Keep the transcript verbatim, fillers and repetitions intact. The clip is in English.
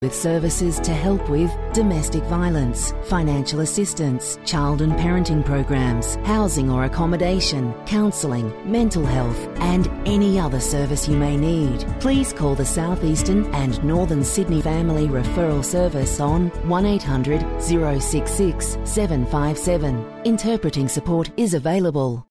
with services to help with domestic violence, financial assistance, child and parenting programs, housing or accommodation, counselling, mental health and any other service you may need. Please call the South Eastern and Northern Sydney Family Referral Service on one eight hundred, zero six six, seven five seven. Interpreting support is available.